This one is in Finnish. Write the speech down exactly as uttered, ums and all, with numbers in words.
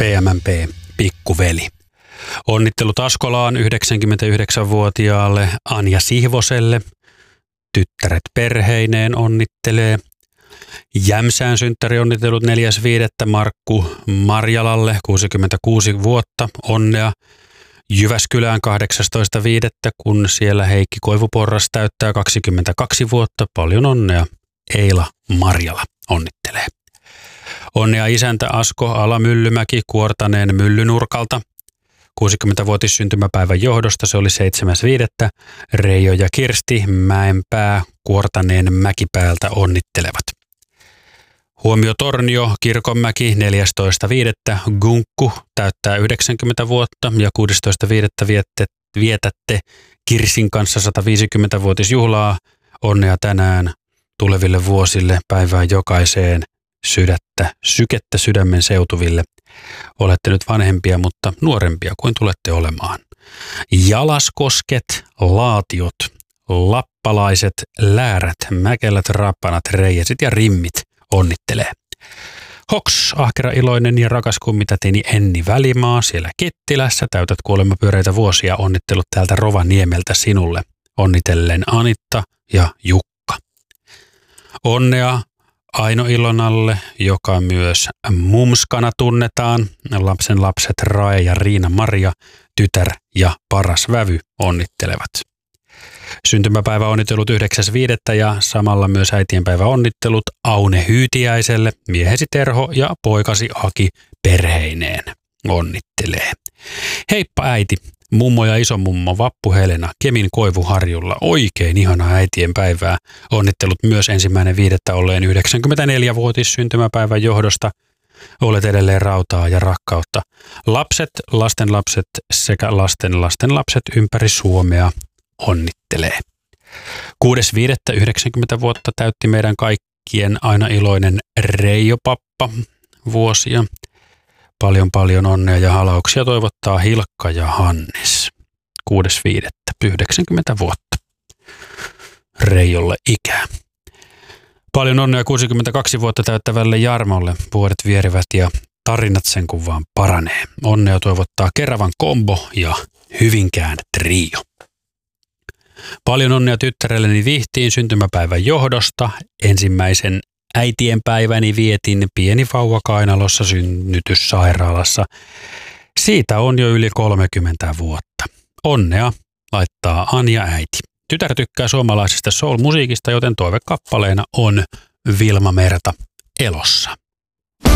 P M M P pikkuveli. Onnittelut Askolaan yhdeksänkymmentäyhdeksänvuotiaalle Anja Sihvoselle. Tyttäret perheineen onnittelee. Jämsään synttäri onnittelut neljäs viidettä Markku Marjalalle, kuusikymmentäkuusi vuotta, onnea. Jyväskylään kahdeksastoista viidettä kun siellä Heikki Koivuporras täyttää kaksikymmentäkaksi vuotta, paljon onnea. Eila Marjala onnittelee. Onnea isäntä Asko Alamyllymäki Kuortaneen Myllynurkalta. kuusikymmentävuotis syntymäpäivän johdosta se oli seitsemäs viidettä Reijo ja Kirsti Mäenpää Kuortaneen Mäkipäältä onnittelevat. Huomio Tornio Kirkonmäki neljästoista viidettä Gunkku täyttää yhdeksänkymmentä vuotta ja kuudestoista viidettä vietätte Kirsin kanssa sataviisikymmentävuotisjuhlaa. Onnea tänään tuleville vuosille päivään jokaiseen sydättä, sykettä sydämen seutuville. Olette nyt vanhempia, mutta nuorempia kuin tulette olemaan. Jalaskosket, laatiot, lappalaiset, läärät, mäkelät, rappanat, reijasit ja rimmit onnittelee. Hoks, ahkera, iloinen ja rakas kummitätini Enni Välimaa siellä Kittilässä. Täytät kuolemapyöreitä vuosia. Onnittelut täältä Rovaniemeltä sinulle. Onnitellen Anitta ja Jukka. Onnea Aino Ilonalle, joka myös mumskana tunnetaan. Lapsen lapset Rae ja Riina Maria, tytär ja paras vävy onnittelevat. Syntymäpäivä onnittelut yhdeksäs viidettä ja samalla myös äitienpäivä onnittelut Aune Hyytiäiselle, miehesi Terho ja poikasi Aki perheineen onnittelee. Heippa äiti, mummo ja isomummo Vappu Helena Kemin Koivuharjulla. Oikein ihanaa äitienpäivää. Onnittelut myös ensimmäinen viidettä olleen yhdeksänkymmentäneljävuotis syntymäpäivän johdosta. Olet edelleen rautaa ja rakkautta. Lapset, lastenlapset sekä lasten lastenlapset ympäri Suomea onnittelee. kuudes viidettä yhdeksänkymmentä vuotta täytti meidän kaikkien aina iloinen Reijo Pappa vuosia. Paljon paljon onnea ja halauksia toivottaa Hilkka ja Hannes. kuudes viidettä yhdeksänkymmentä vuotta. Reijolle ikää. Paljon onnea kuusikymmentäkaksi vuotta täyttävälle Jarmolle. Vuodet vierivät ja tarinat sen kun vaan paranee. Onnea toivottaa Keravan kombo ja Hyvinkään trio. Paljon onnea tyttärelleni Vihtiin syntymäpäivän johdosta. Ensimmäisen äitienpäiväni vietin pieni vauva kainalossa synnytyssairaalassa. Siitä on jo yli kolmekymmentä vuotta. Onnea laittaa Anja äiti. Tytär tykkää suomalaisesta soul-musiikista, joten toivekappaleena on Vilma Merta Elossa.